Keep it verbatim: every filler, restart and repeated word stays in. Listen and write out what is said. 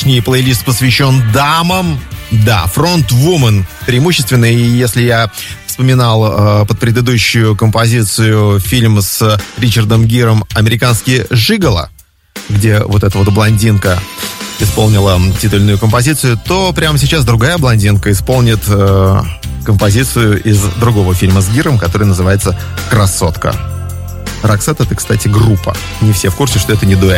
сегодняшний плейлист посвящен дамам. Да, фронт-вумен преимущественно. И если я вспоминал э, под предыдущую композицию фильм с Ричардом Гиром «Американский жиголо», где вот эта вот блондинка исполнила титульную композицию, то прямо сейчас другая блондинка исполнит э, композицию из другого фильма с Гиром, который называется «Красотка». Роксет — это, кстати, группа. Не все в курсе, что это не дуэт.